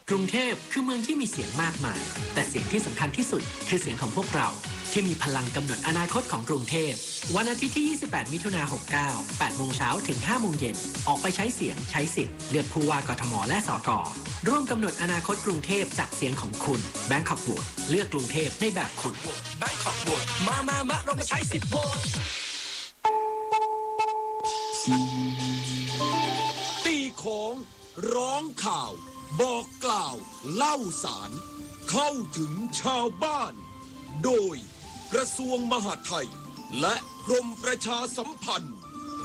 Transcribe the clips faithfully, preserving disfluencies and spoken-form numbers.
กรุงเทพคือเมืองที่มีเสียงมากมายแต่เสียงที่สำคัญที่สุดคือเสียงของพวกเราที่มีพลังกำหนดอนาคตของกรุงเทพวันอาทิตย์ที่ยี่สิบแปดมิถุนายนหกเก้า แปดโมงเช้าถึงห้าโมงเย็นออกไปใช้เสียงใช้สิทธิ์เลือกผู้ว่ากทมและสกร่วมกำหนดอนาคตกรุงเทพจากเสียงของคุณ Bangkok Vote เลือกกรุงเทพในแบบคุณ Bangkok Vote มามามาเรามาใช้สิทธิ์โหวตตีของร้องข่าวบอกกล่าวเล่าสารเข้าถึงชาวบ้านโดยกระทรวงมหาดไทยและกรมประชาสัมพันธ์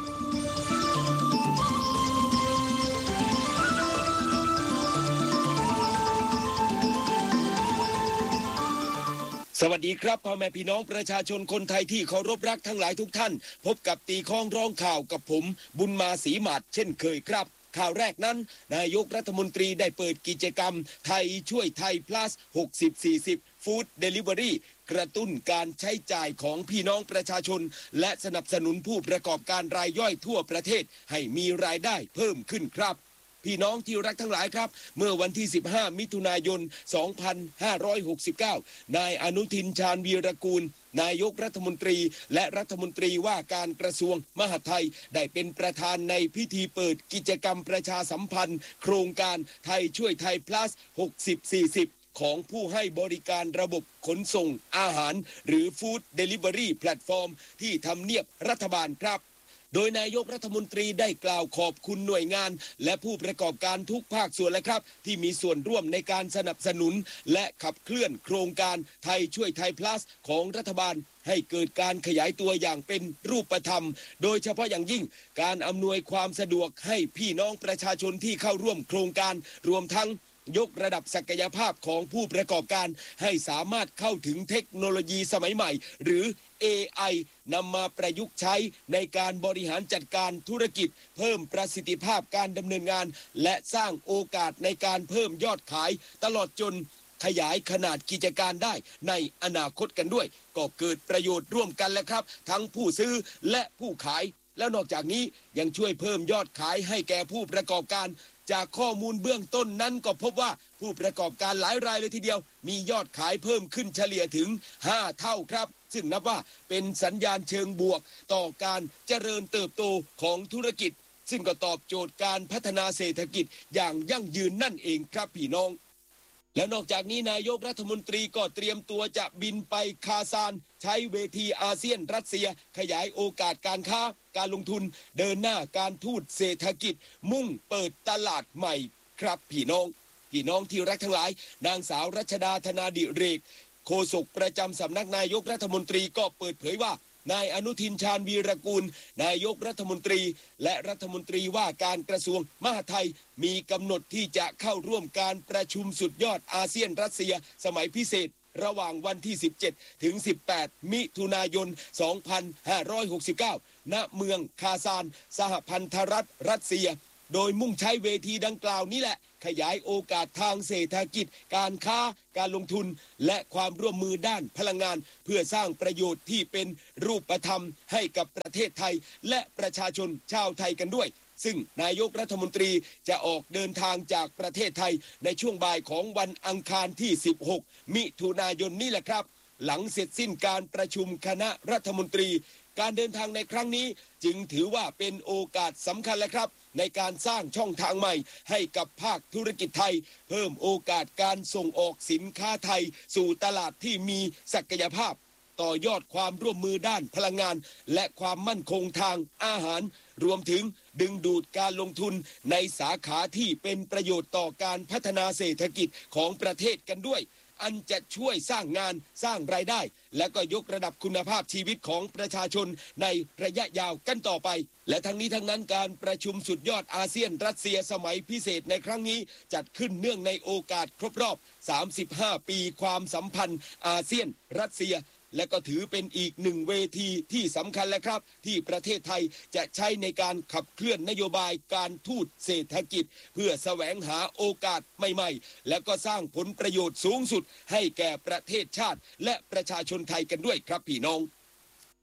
สวัสดีครับพ่อแม่พี่น้องประชาชนคนไทยที่เคารพรักทั้งหลายทุกท่านพบกับตีข้องร้องข่าวกับผมบุญมาศรีหมัดเช่นเคยครับข่าวแรกนั้นนายกรัฐมนตรีได้เปิดกิจกรรมไทยช่วยไทย plus หกสิบ สี่สิบ Food Delivery กระตุ้นการใช้จ่ายของพี่น้องประชาชนและสนับสนุนผู้ประกอบการรายย่อยทั่วประเทศให้มีรายได้เพิ่มขึ้นครับพี่น้องที่รักทั้งหลายครับเมื่อวันที่สิบห้ามิถุนายนสองพันห้าร้อยหกสิบเก้านายอนุทินชาญวีรกูลนายกรัฐมนตรีและรัฐมนตรีว่าการกระทรวงมหาดไทยได้เป็นประธานในพิธีเปิดกิจกรรมประชาสัมพันธ์โครงการไทยช่วยไทย plus หกสิบ สี่สิบของผู้ให้บริการระบบขนส่งอาหารหรือ Food Delivery Platform ที่ทำเนียบรัฐบาลครับโดยนายกรัฐมนตรีได้กล่าวขอบคุณหน่วยงานและผู้ประกอบการทุกภาคส่วนและครับที่มีส่วนร่วมในการสนับสนุนและขับเคลื่อนโครงการไทยช่วยไทย plus ของรัฐบาลให้เกิดการขยายตัวอย่างเป็นรูปธรรมโดยเฉพาะอย่างยิ่งการอำนวยความสะดวกให้พี่น้องประชาชนที่เข้าร่วมโครงการรวมทั้งยกระดับศักยภาพของผู้ประกอบการให้สามารถเข้าถึงเทคโนโลยีสมัยใหม่หรือ เอ ไอ นำมาประยุกต์ใช้ในการบริหารจัดการธุรกิจเพิ่มประสิทธิภาพการดำเนินงานและสร้างโอกาสในการเพิ่มยอดขายตลอดจนขยายขนาดกิจการได้ในอนาคตกันด้วยก็เกิดประโยชน์ร่วมกันแล้วครับทั้งผู้ซื้อและผู้ขายแล้วนอกจากนี้ยังช่วยเพิ่มยอดขายให้แก่ผู้ประกอบการจากข้อมูลเบื้องต้นนั้นก็พบว่าผู้ประกอบการหลายรายเลยทีเดียวมียอดขายเพิ่มขึ้นเฉลี่ยถึงห้าเท่าครับซึ่งนับว่าเป็นสัญญาณเชิงบวกต่อการเจริญเติบโตของธุรกิจซึ่งก็ตอบโจทย์การพัฒนาเศรษฐกิจอย่างยั่งยืนนั่นเองครับพี่น้องและนอกจากนี้นายกรัฐมนตรีก็เตรียมตัวจะบินไปคาซานใช้เวทีอาเซียนรัสเซียขยายโอกาสการค้าการลงทุนเดินหน้าการทูตเศรษฐกิจมุ่งเปิดตลาดใหม่ครับพี่น้องพี่น้องที่รักทั้งหลายนางสาวรัชดาธนาดิเรกโฆษกประจำสำนักนายกรัฐมนตรีก็เปิดเผยว่านายอนุทินชาญวีรกูลนายกรัฐมนตรีและรัฐมนตรีว่าการกระทรวงมหาดไทยมีกำหนดที่จะเข้าร่วมการประชุมสุดยอดอาเซียนรัสเซียสมัยพิเศษระหว่างวันที่สิบเจ็ดถึงสิบแปดมิถุนายนสองพันห้าร้อยหกสิบเก้าณเมืองคาซานสหพันธรัฐรัสเซียโดยมุ่งใช้เวทีดังกล่าวนี้แหละขยายโอกาสทางเศรษฐกิจการค้าการลงทุนและความร่วมมือด้านพลังงานเพื่อสร้างประโยชน์ที่เป็นรูปธรรมให้กับประเทศไทยและประชาชนชาวไทยกันด้วยซึ่งนายกรัฐมนตรีจะออกเดินทางจากประเทศไทยในช่วงบ่ายของวันอังคารที่สิบหกมิถุนายนนี้แหละครับหลังเสร็จสิ้นการประชุมคณะรัฐมนตรีการเดินทางในครั้งนี้จึงถือว่าเป็นโอกาสสำคัญและครับในการสร้างช่องทางใหม่ให้กับภาคธุรกิจไทยเพิ่มโอกาสการส่งออกสินค้าไทยสู่ตลาดที่มีศักยภาพต่อยอดความร่วมมือด้านพลังงานและความมั่นคงทางอาหารรวมถึงดึงดูดการลงทุนในสาขาที่เป็นประโยชน์ต่อการพัฒนาเศรษฐกิจของประเทศกันด้วยอันจะช่วยสร้างงานสร้างรายได้และก็ยกระดับคุณภาพชีวิตของประชาชนในระยะยาวกันต่อไปและทั้งนี้ทั้งนั้นการประชุมสุดยอดอาเซียนรัสเซียสมัยพิเศษในครั้งนี้จัดขึ้นเนื่องในโอกาสครบรอบสามสิบห้าปีความสัมพันธ์อาเซียนรัสเซียและก็ถือเป็นอีกหนึ่งเวทีที่สำคัญและครับที่ประเทศไทยจะใช้ในการขับเคลื่อนนโยบายการทูตเศรษฐกิจเพื่อแสวงหาโอกาสใหม่ๆและก็สร้างผลประโยชน์สูงสุดให้แก่ประเทศชาติและประชาชนไทยกันด้วยครับพี่น้อง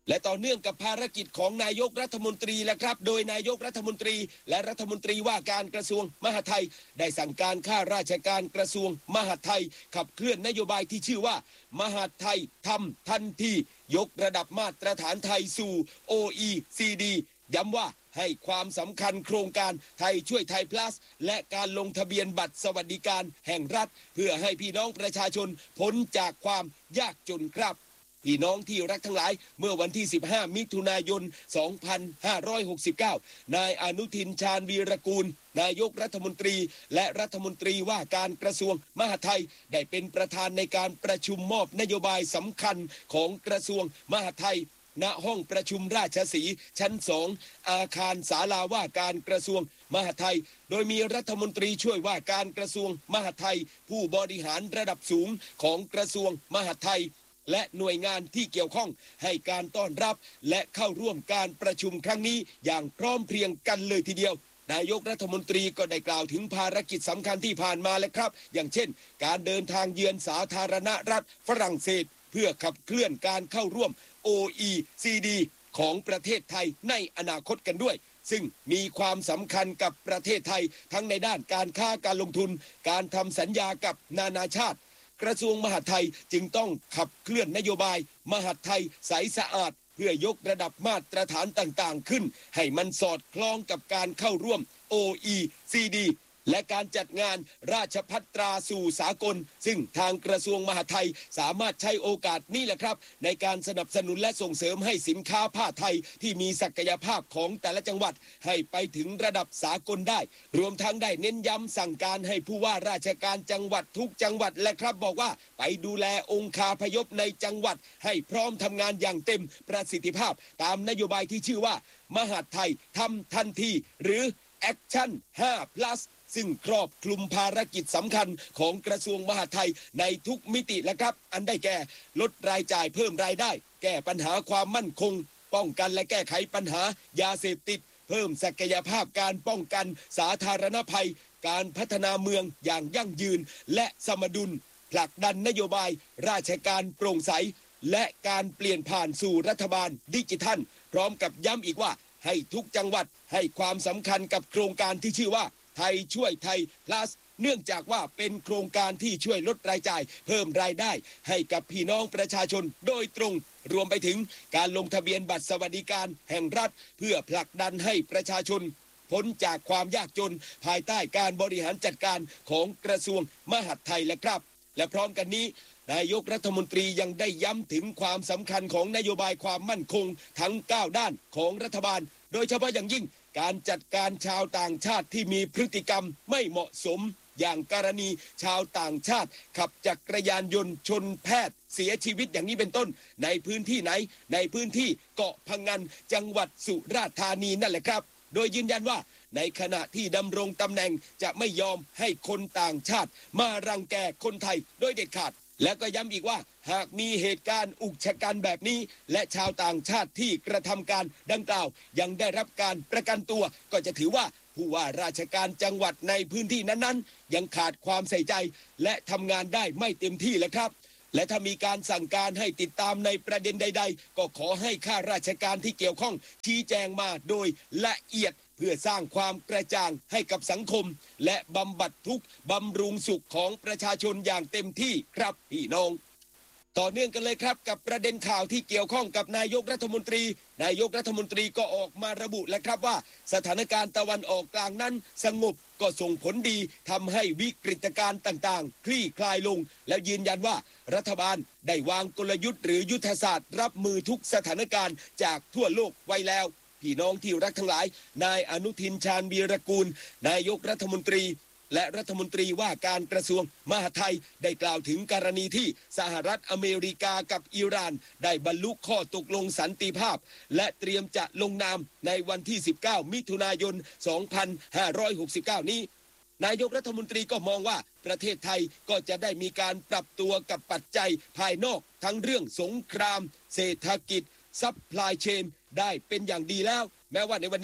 และต่อเนื่องกับภารกิจของนายกรัฐมนตรีแล้วครับโดยนายกรัฐมนตรีและรัฐมนตรีว่าการกระทรวงมหาดไทยได้สั่งการข้าราชการกระทรวงมหาดไทยขับเคลื่อนนโยบายที่ชื่อว่ามหาดไทยทำทันทียกระดับมาตรฐานไทยสู่ โอ อี ซี ดี ย้ำว่าให้ความสำคัญโครงการไทยช่วยไทย plus และการลงทะเบียนบัตรสวัสดิการแห่งรัฐเพื่อให้พี่น้องประชาชนพ้นจากความยากจนครับพี่น้องที่รักทั้งหลายเมื่อวันที่ สิบห้า มิถุนายน สองพันห้าร้อยหกสิบเก้า นายอนุทินชาญวีรกูลนายกรัฐมนตรีและรัฐมนตรีว่าการกระทรวงมหาดไทยได้เป็นประธานในการประชุมมอบนโยบายสำคัญของกระทรวงมหาดไทยณห้องประชุมราชสีห์ชั้นสองอาคารศาลาว่าการกระทรวงมหาดไทยโดยมีรัฐมนตรีช่วยว่าการกระทรวงมหาดไทยผู้บริหารระดับสูงของกระทรวงมหาดไทยและหน่วยงานที่เกี่ยวข้องให้การต้อนรับและเข้าร่วมการประชุมครั้งนี้อย่างพร้อมเพรียงกันเลยทีเดียวนายกรัฐมนตรีก็ได้กล่าวถึงภารกิจสำคัญที่ผ่านมาแล้วครับอย่างเช่นการเดินทางเยือนสาธารณรัฐฝรั่งเศสเพื่อขับเคลื่อนการเข้าร่วม โอ อี ซี ดี ของประเทศไทยในอนาคตกันด้วยซึ่งมีความสำคัญกับประเทศไทยทั้งในด้านการค้าการลงทุนการทำสัญญากับนานาชาติกระทรวงมหาดไทยจึงต้องขับเคลื่อนนโยบายมหาดไทยใสสะอาดเพื่อยกระดับมาตรฐานต่างๆขึ้นให้มันสอดคล้องกับการเข้าร่วม โอ อี ซี ดี และการจัดงานราชภัตราสู่สากลซึ่งทางกระทรวงมหาดไทยสามารถใช้โอกาสนี้แหละครับในการสนับสนุนและส่งเสริมให้สินค้าผ้าไทยที่มีศักยภาพของแต่ละจังหวัดให้ไปถึงระดับสากลได้รวมทั้งได้เน้นย้ำสั่งการให้ผู้ว่าราชการจังหวัดทุกจังหวัดและครับบอกว่าไปดูแลองค์คาพยพในจังหวัดให้พร้อมทำงานอย่างเต็มประสิทธิภาพตามนโยบายที่ชื่อว่ามหาดไทยทำทันทีหรือ Action ไฟว์ plusซึ่งครอบคลุมภารกิจสำคัญของกระทรวงมหาดไทยในทุกมิติและครับอันได้แก่ลดรายจ่ายเพิ่มรายได้แก้ปัญหาความมั่นคงป้องกันและแก้ไขปัญหายาเสพติดเพิ่มศักยภาพการป้องกันสาธารณภัยการพัฒนาเมืองอย่างยั่งยืนและสมดุลผลักดันนโยบายราชการโปร่งใสและการเปลี่ยนผ่านสู่รัฐบาลดิจิทัลพร้อมกับย้ำอีกว่าให้ทุกจังหวัดให้ความสำคัญกับโครงการที่ชื่อว่าไทยช่วยไทย plus เนื่องจากว่าเป็นโครงการที่ช่วยลดรายจ่ายเพิ่มรายได้ให้กับพี่น้องประชาชนโดยตรงรวมไปถึงการลงทะเบียนบัตรสวัสดิการแห่งรัฐเพื่อผลักดันให้ประชาชนพ้นจากความยากจนภายใต้การบริหารจัดการของกระทรวงมหาดไทยและครับและพร้อมกันนี้นายกรัฐมนตรียังได้ย้ำถึงความสำคัญของนโยบายความมั่นคงทั้งเก้าด้านของรัฐบาลโดยเฉพาะอย่างยิ่งการจัดการชาวต่างชาติที่มีพฤติกรรมไม่เหมาะสมอย่างกรณีชาวต่างชาติขับจักรยานยนต์ชนแพทย์เสียชีวิตอย่างนี้เป็นต้นในพื้นที่ไหนในพื้นที่เกาะพะงันจังหวัดสุราษฎร์ธานีนั่นแหละครับโดยยืนยันว่าในขณะที่ดำรงตำแหน่งจะไม่ยอมให้คนต่างชาติมารังแกคนไทยโดยเด็ดขาดและก็ย้ำอีกว่าหากมีเหตุการณ์อุกชะกันแบบนี้และชาวต่างชาติที่กระทำการดังกล่าวยังได้รับการประกันตัวก็จะถือว่าผู้ว่าราชการจังหวัดในพื้นที่นั้นๆยังขาดความใส่ใจและทำงานได้ไม่เต็มที่แล้วครับและถ้ามีการสั่งการให้ติดตามในประเด็นใดๆก็ขอให้ข้าราชการที่เกี่ยวข้องชี้แจงมาโดยละเอียดเพื่อสร้างความกระจ่างให้กับสังคมและบำบัดทุกข์บำรุงสุขของประชาชนอย่างเต็มที่ครับพี่น้องต่อเนื่องกันเลยครับกับประเด็นข่าวที่เกี่ยวข้องกับนายกรัฐมนตรีนายกรัฐมนตรีก็ออกมาระบุแล้วครับว่าสถานการณ์ตะวันออกกลางนั้นสงบก็ส่งผลดีทำให้วิกฤตการณ์ต่างๆคลี่คลายลงแล้วยืนยันว่ารัฐบาลได้วางกลยุทธ์หรือยุทธศาสตร์รับมือทุกสถานการณ์จากทั่วโลกไว้แล้วพี่น้องที่รักทั้งหลายนายอนุทินชาญวีรกูลนายกรัฐมนตรีและรัฐมนตรีว่าการกระทรวงมหาดไทยได้กล่าวถึงกรณีที่สหรัฐอเมริกากับอิหร่านได้บรรลุข้อตกลงสันติภาพและเตรียมจะลงนามในวันที่สิบเก้ามิถุนายนสองพันห้าร้อยหกสิบเก้านี้นายกรัฐมนตรีก็มองว่าประเทศไทยก็จะได้มีการปรับตัวกับปัจจัยภายนอกทั้งเรื่องสงครามเศรษฐกิจซัพพลายเชนได้เป็นอย่างดีแล้วแม้ว่าในวันนี้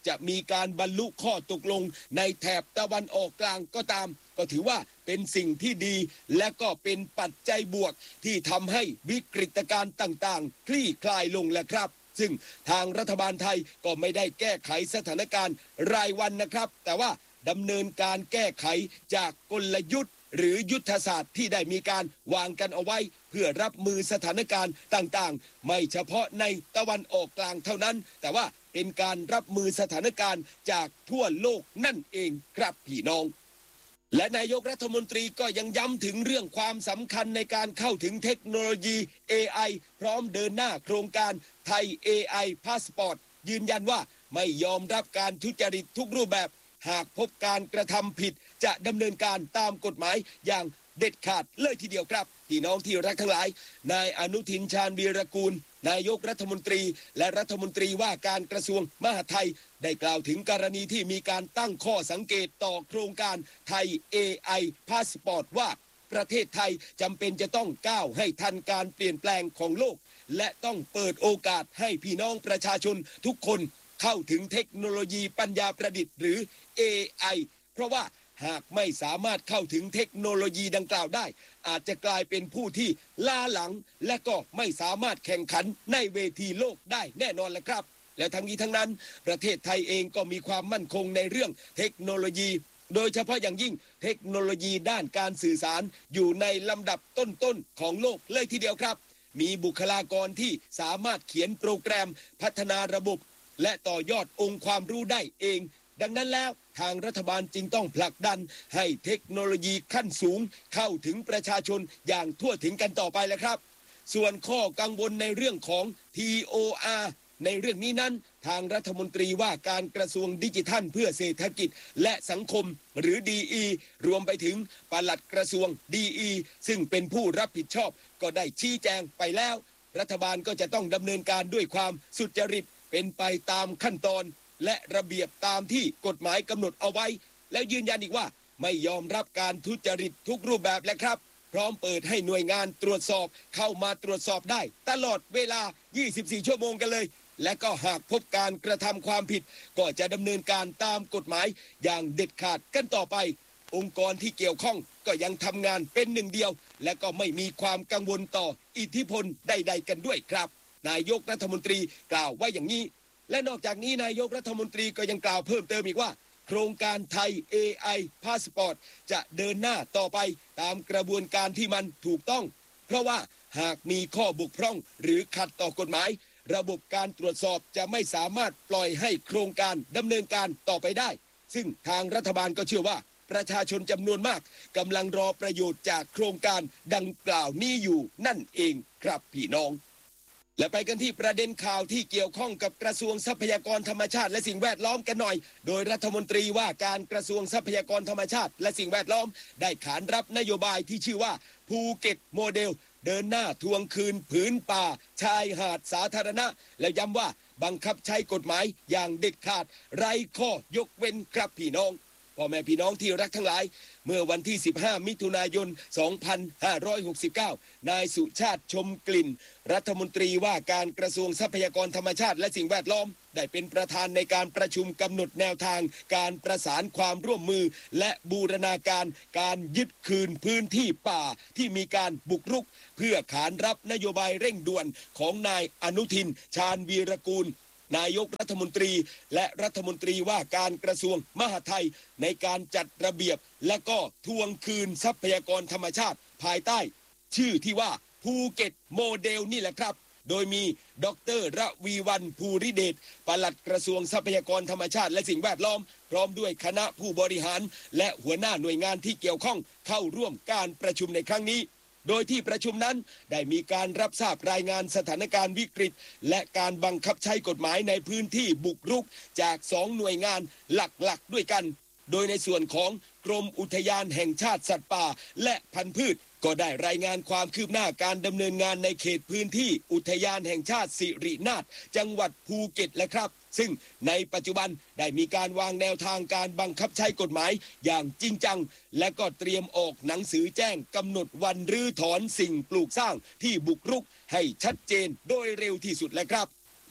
จะมีการบรรลุข้อตกลงในแถบตะวันออกกลางก็ตามก็ถือว่าเป็นสิ่งที่ดีและก็เป็นปัจจัยบวกที่ทำให้วิกฤตการณ์ต่างๆคลี่คลายลงแล้วครับซึ่งทางรัฐบาลไทยก็ไม่ได้แก้ไขสถานการณ์รายวันนะครับแต่ว่าดำเนินการแก้ไขจากกลยุทธ์หรือยุทธศาสตร์ที่ได้มีการวางกันเอาไว้เพื่อรับมือสถานการณ์ต่างๆไม่เฉพาะในตะวันออกกลางเท่านั้นแต่ว่าเป็นการรับมือสถานการณ์จากทั่วโลกนั่นเองครับพี่น้องและนายกรัฐมนตรีก็ยังย้ำถึงเรื่องความสำคัญในการเข้าถึงเทคโนโลยี เอ ไอ พร้อมเดินหน้าโครงการไทย เอ ไอ Passport ยืนยันว่าไม่ยอมรับการทุจริตทุกรูปแบบหากพบการกระทำผิดจะดำเนินการตามกฎหมายอย่างเด็ดขาดเลยทีเดียวครับพี่น้องที่รักทั้งหลายนายอนุทินชาญวีรกูลนายกรัฐมนตรีและรัฐมนตรีว่าการกระทรวงมหาดไทยได้กล่าวถึงกรณีที่มีการตั้งข้อสังเกตต่อโครงการไทย เอ ไอ Passport ว่าประเทศไทยจำเป็นจะต้องก้าวให้ทันการเปลี่ยนแปลงของโลกและต้องเปิดโอกาสให้พี่น้องประชาชนทุกคนเข้าถึงเทคโนโลยีปัญญาประดิษฐ์หรือ เอ ไอ เพราะว่าหากไม่สามารถเข้าถึงเทคโนโลยีดังกล่าวได้อาจจะกลายเป็นผู้ที่ล้าหลังและก็ไม่สามารถแข่งขันในเวทีโลกได้แน่นอนแหละครับและทั้งนี้ทั้งนั้นประเทศไทยเองก็มีความมั่นคงในเรื่องเทคโนโลยีโดยเฉพาะอย่างยิ่งเทคโนโลยีด้านการสื่อสารอยู่ในลำดับต้นๆของโลกเลยทีเดียวครับมีบุคลากรที่สามารถเขียนโปรแกรมพัฒนาระบบและต่อยอดองค์ความรู้ได้เองดังนั้นแล้วทางรัฐบาลจึงต้องผลักดันให้เทคโนโลยีขั้นสูงเข้าถึงประชาชนอย่างทั่วถึงกันต่อไปแล้วครับส่วนข้อกังวลในเรื่องของ ที โอ อาร์ ในเรื่องนี้นั้นทางรัฐมนตรีว่าการกระทรวงดิจิทัลเพื่อเศรษฐกิจและสังคมหรือ ดี อี รวมไปถึงปลัดกระทรวง ดี อี ซึ่งเป็นผู้รับผิดชอบก็ได้ชี้แจงไปแล้วรัฐบาลก็จะต้องดำเนินการด้วยความสุจริตเป็นไปตามขั้นตอนและระเบียบตามที่กฎหมายกำหนดเอาไว้แล้วยืนยันอีกว่าไม่ยอมรับการทุจริตทุกรูปแบบและครับพร้อมเปิดให้หน่วยงานตรวจสอบเข้ามาตรวจสอบได้ตลอดเวลายี่สิบสี่ชั่วโมงกันเลยและก็หากพบการกระทำความผิดก็จะดำเนินการตามกฎหมายอย่างเด็ดขาดกันต่อไปองค์กรที่เกี่ยวข้องก็ยังทำงานเป็นหนึ่งเดียวและก็ไม่มีความกังวลต่ออิทธิพลใดๆกันด้วยครับนายกรัฐมนตรีกล่าวไว้อย่างนี้และนอกจากนี้นายกรัฐมนตรีก็ยังกล่าวเพิ่มเติมอีกว่าโครงการไทย เอ ไอ Passport จะเดินหน้าต่อไปตามกระบวนการที่มันถูกต้องเพราะว่าหากมีข้อบกพร่องหรือขัดต่อกฎหมายระบบการตรวจสอบจะไม่สามารถปล่อยให้โครงการดำเนินการต่อไปได้ซึ่งทางรัฐบาลก็เชื่อว่าประชาชนจำนวนมากกำลังรอประโยชน์จากโครงการดังกล่าวนี้อยู่นั่นเองครับพี่น้องและไปกันที่ประเด็นข่าวที่เกี่ยวข้องกับกระทรวงทรัพยากรธรรมชาติและสิ่งแวดล้อมกันหน่อยโดยรัฐมนตรีว่าการกระทรวงทรัพยากรธรรมชาติและสิ่งแวดล้อมได้ขานรับนโยบายที่ชื่อว่าภูเก็ตโมเดลเดินหน้าทวงคืนผืนป่าชายหาดสาธารณะและย้ำว่าบังคับใช้กฎหมายอย่างเด็ดขาดไร้ข้อยกเว้นครับพี่น้องพ่อแม่พี่น้องที่รักทั้งหลายเมื่อวันที่สิบห้ามิถุนายนสองพันห้าร้อยหกสิบเก้านายสุชาติชมกลิ่นรัฐมนตรีว่าการกระทรวงทรัพยากรธรรมชาติและสิ่งแวดล้อมได้เป็นประธานในการประชุมกำหนดแนวทางการประสานความร่วมมือและบูรณาการการยึดคืนพื้นที่ป่าที่มีการบุกรุกเพื่อขานรับนโยบายเร่งด่วนของนายอนุทินชาญวีรกูลนายกรัฐมนตรีและรัฐมนตรีว่าการกระทรวงมหาดไทยในการจัดระเบียบและก็ทวงคืนทรัพยากรธรรมชาติภายใต้ชื่อที่ว่าภูเก็ตโมเดลนี่แหละครับโดยมีดร.ระวีวรรณภูริเดชปลัดกระทรวงทรัพยากรธรรมชาติและสิ่งแวดล้อมพร้อมด้วยคณะผู้บริหารและหัวหน้าหน่วยงานที่เกี่ยวข้องเข้าร่วมการประชุมในครั้งนี้โดยที่ประชุมนั้นได้มีการรับทราบรายงานสถานการณ์วิกฤตและการบังคับใช้กฎหมายในพื้นที่บุกรุกจากสองหน่วยงานหลักๆด้วยกันโดยในส่วนของกรมอุทยานแห่งชาติสัตว์ป่าและพันธุ์พืชก็ได้รายงานความคืบหน้าการดำเนินงานในเขตพื้นที่อุทยานแห่งชาติสิรินาถจังหวัดภูเก็ตและครับซึ่งในปัจจุบันได้มีการวางแนวทางการบังคับใช้กฎหมายอย่างจริงจังและก็เตรียมออกหนังสือแจ้งกำหนดวันรื้อถอนสิ่งปลูกสร้างที่บุกรุกให้ชัดเจนโดยเร็วที่สุดแล้วครับ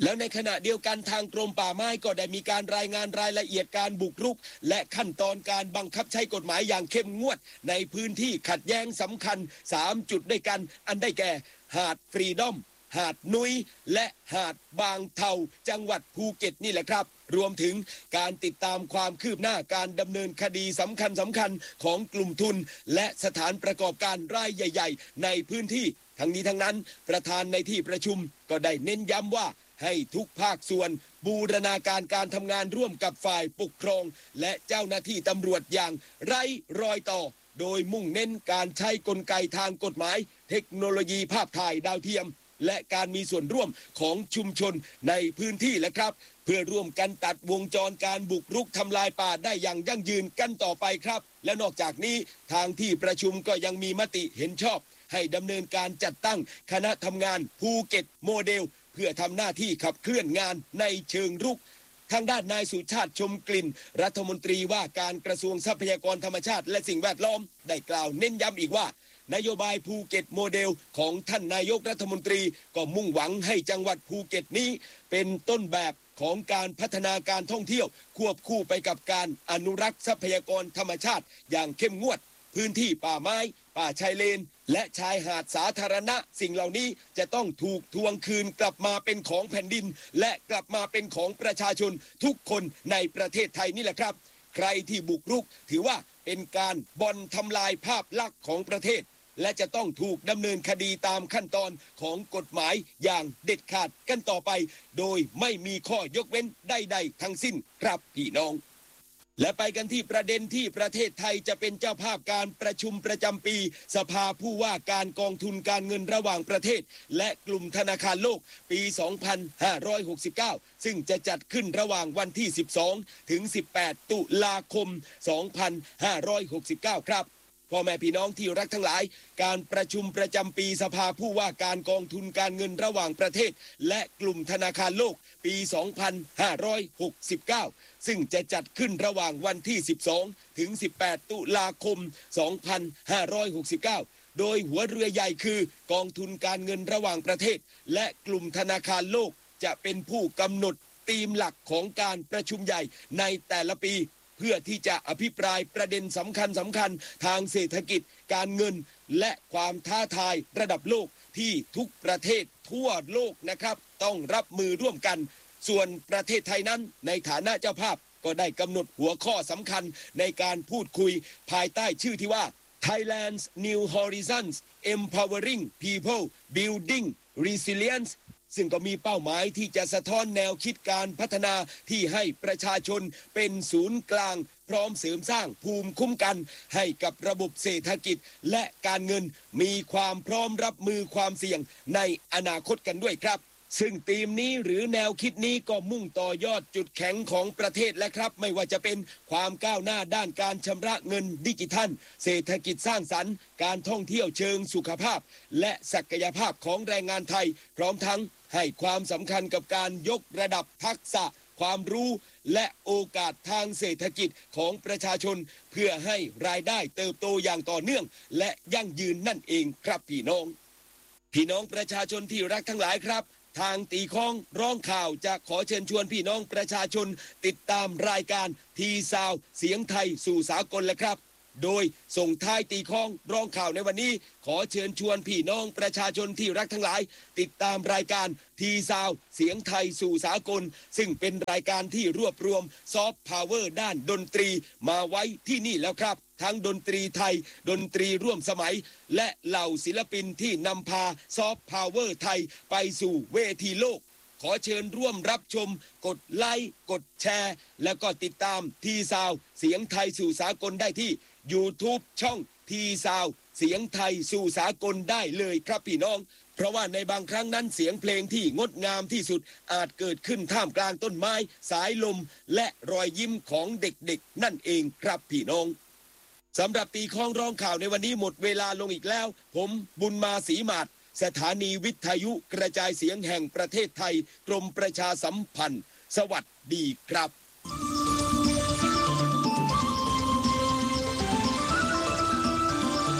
แล้วในขณะเดียวกันทางกรมป่าไม้ก็ได้มีการรายงานรายละเอียดการบุกรุกและขั้นตอนการบังคับใช้กฎหมายอย่างเข้มงวดในพื้นที่ขัดแย้งสำคัญสามจุดด้วยกันอันได้แก่หาดฟรีดอมหาดนุ้ยและหาดบางเทาจังหวัดภูเก็ตนี่แหละครับรวมถึงการติดตามความคืบหน้าการดำเนินคดีสำคัญสำคัญของกลุ่มทุนและสถานประกอบการรายใหญ่ๆในพื้นที่ทั้งนี้ทั้งนั้นประธานในที่ประชุมก็ได้เน้นย้ำว่าให้ทุกภาคส่วนบูรณาการการทำงานร่วมกับฝ่ายปกครองและเจ้าหน้าที่ตำรวจอย่างไร้รอยต่อโดยมุ่งเน้นการใช้กลไกทางกฎหมายเทคโนโลยีภาพถ่ายดาวเทียมและการมีส่วนร่วมของชุมชนในพื้นที่และครับเพื่อร่วมกันตัดวงจรการบุกรุกทำลายป่าได้อย่างยั่งยืนกันต่อไปครับและนอกจากนี้ทางที่ประชุมก็ยังมีมติเห็นชอบให้ดำเนินการจัดตั้งคณะทำงานภูเก็ตโมเดลเพื่อทำหน้าที่ขับเคลื่อนงานในเชิงรุกทางด้านนายสุชาติชมกลิ่นรัฐมนตรีว่าการกระทรวงทรัพยากรธรรมชาติและสิ่งแวดล้อมได้กล่าวเน้นย้ำอีกว่านโยบายภูเก็ตโมเดลของท่านนายกรัฐมนตรีก็มุ่งหวังให้จังหวัดภูเก็ตนี้เป็นต้นแบบของการพัฒนาการท่องเที่ยวควบคู่ไปกับการอนุรักษ์ทรัพยากรธรรมชาติอย่างเข้มงวดพื้นที่ป่าไม้ป่าชายเลนและชายหาดสาธารณะสิ่งเหล่านี้จะต้องถูกทวงคืนกลับมาเป็นของแผ่นดินและกลับมาเป็นของประชาชนทุกคนในประเทศไทยนี่แหละครับใครที่บุกรุกถือว่าเป็นการบ่อนทำลายภาพลักษณ์ของประเทศและจะต้องถูกดำเนินคดีตามขั้นตอนของกฎหมายอย่างเด็ดขาดกันต่อไปโดยไม่มีข้อยกเว้นใดๆทั้งสิ้นครับพี่น้องและไปกันที่ประเด็นที่ประเทศไทยจะเป็นเจ้าภาพการประชุมประจำปีสภาผู้ว่าการกองทุนการเงินระหว่างประเทศและกลุ่มธนาคารโลกปี สองพันห้าร้อยหกสิบเก้า ซึ่งจะจัดขึ้นระหว่างวันที่ สิบสอง ถึง สิบแปด ตุลาคม สองพันห้าร้อยหกสิบเก้า ครับพ่อแม่พี่น้องที่รักทั้งหลายการประชุมประจำปีสภาผู้ว่าการกองทุนการเงินระหว่างประเทศและกลุ่มธนาคารโลกปี สองพันห้าร้อยหกสิบเก้า ซึ่งจะจัดขึ้นระหว่างวันที่ สิบสอง ถึง สิบแปด ตุลาคม สองพันห้าร้อยหกสิบเก้า โดยหัวเรือใหญ่คือกองทุนการเงินระหว่างประเทศและกลุ่มธนาคารโลกจะเป็นผู้กำหนดธีมหลักของการประชุมใหญ่ในแต่ละปีเพื่อที่จะอภิปรายประเด็นสำคัญสำคัญทางเศรษฐกิจการเงินและความท้าทายระดับโลกที่ทุกประเทศทั่วโลกนะครับต้องรับมือร่วมกันส่วนประเทศไทยนั้นในฐานะเจ้าภาพก็ได้กำหนดหัวข้อสำคัญในการพูดคุยภายใต้ชื่อที่ว่า Thailand's New Horizons Empowering People Building Resilienceซึ่งก็มีเป้าหมายที่จะสะท้อนแนวคิดการพัฒนาที่ให้ประชาชนเป็นศูนย์กลางพร้อมเสริมสร้างภูมิคุ้มกันให้กับระบบเศรษฐกิจและการเงินมีความพร้อมรับมือความเสี่ยงในอนาคตกันด้วยครับซึ่งธีมนี้หรือแนวคิดนี้ก็มุ่งต่อยอดจุดแข็งของประเทศและครับไม่ว่าจะเป็นความก้าวหน้าด้านการชำระเงินดิจิทัลเศรษฐกิจสร้างสรรค์การท่องเที่ยวเชิงสุขภาพและศักยภาพของแรงงานไทยพร้อมทั้งให้ความสำคัญกับการยกระดับทักษะความรู้และโอกาสทางเศรษฐกิจของประชาชนเพื่อให้รายได้เติบโตอย่างต่อเนื่องและยั่งยืนนั่นเองครับพี่น้องพี่น้องประชาชนที่รักทั้งหลายครับทางตีข้องร้องข่าวจะขอเชิญชวนพี่น้องประชาชนติดตามรายการทีซาวเสียงไทยสู่สากลและครับโดยส่งท้ายตีข้องร้องข่าวในวันนี้ขอเชิญชวนพี่น้องประชาชนที่รักทั้งหลายติดตามรายการทีซาวเสียงไทยสู่สากลซึ่งเป็นรายการที่รวบรวมซอฟต์พาวเวอร์ด้านดนตรีมาไว้ที่นี่แล้วครับทั้งดนตรีไทยดนตรีร่วมสมัยและเหล่าศิลปินที่นำพาซอฟต์พาวเวอร์ไทยไปสู่เวทีโลกขอเชิญร่วมรับชมกดไลค์กดแชร์แล้วก็ติดตามทีซาวเสียงไทยสู่สากลได้ที่YouTube ช่องทีซาวเสียงไทยสู่สากลได้เลยครับพี่น้องเพราะว่าในบางครั้งนั้นเสียงเพลงที่งดงามที่สุดอาจเกิดขึ้นท่ามกลางต้นไม้สายลมและรอยยิ้มของเด็กๆนั่นเองครับพี่น้องสำหรับตีข้องร้องข่าวในวันนี้หมดเวลาลงอีกแล้วผมบุญมาศรีหมาดสถานีวิทยุกระจายเสียงแห่งประเทศไทยกรมประชาสัมพันธ์สวัสดีครับ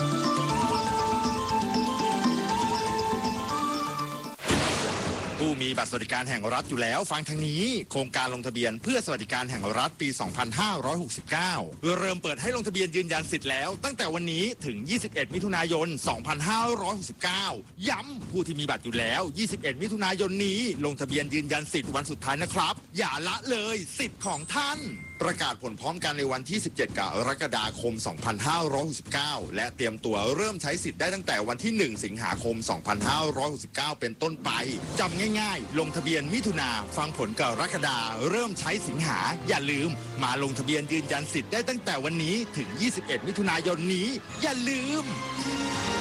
ผู้มีบัตรสวัสดิการแห่งรัฐอยู่แล้วฟังทางนี้โครงการลงทะเบียนเพื่อสวัสดิการแห่งรัฐปี สองพันห้าร้อยหกสิบเก้า เริ่มเปิดให้ลงทะเบียนยืนยันสิทธิ์แล้วตั้งแต่วันนี้ถึง ยี่สิบเอ็ด มิถุนายน สองพันห้าร้อยหกสิบเก้า ย้ำผู้ที่มีบัตรอยู่แล้ว ยี่สิบเอ็ด มิถุนายนนี้ลงทะเบียนยืนยันสิทธิ์วันสุดท้ายนะครับอย่าละเลยสิทธิ์ของท่านประกาศผลพร้อมกันในวันที่ สิบเจ็ด กรกฎาคม สองพันห้าร้อยหกสิบเก้า และเตรียมตัวเริ่มใช้สิทธิ์ได้ตั้งแต่วันที่ หนึ่ง สิงหาคม สองพันห้าร้อยหกสิบเก้า เป็นต้นไปจำง่ายๆลงทะเบียนมิถุนาฟังผลกรกฎาเริ่มใช้สิงหาอย่าลืมมาลงทะเบียนยืนยันสิทธิ์ได้ตั้งแต่วันนี้ถึง ยี่สิบเอ็ด มิถุนายนนี้อย่าลืม